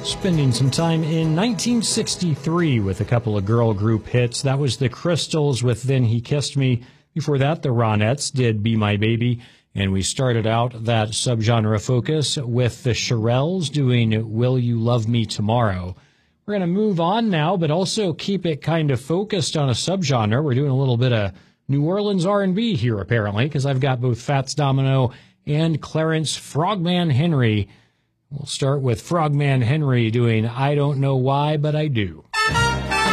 Spending some time in 1963 with a couple of girl group hits. That was the Crystals with Then He Kissed Me. Before that, the Ronettes did Be My Baby. And we started out that subgenre focus with the Shirelles doing Will You Love Me Tomorrow. We're going to move on now, but also keep it kind of focused on a subgenre. We're doing a little bit of New Orleans R&B here, apparently, because I've got both Fats Domino and Clarence Frogman Henry. We'll start with Frogman Henry doing I Don't Know Why, But I Do.